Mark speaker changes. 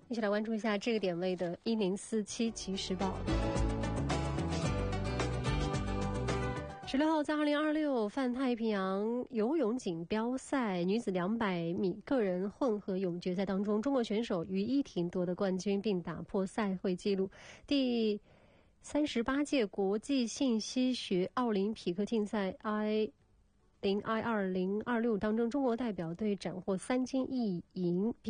Speaker 1: 一起来关注一下这个点位的1047即时报。16号，在2026泛太平洋游泳锦标赛女子200米个人混合泳决赛当中，中国选手于依婷夺得冠军，并打破赛会纪录。第38届国际信息学奥林匹克竞赛 I2026当中，中国代表队斩获3金1银。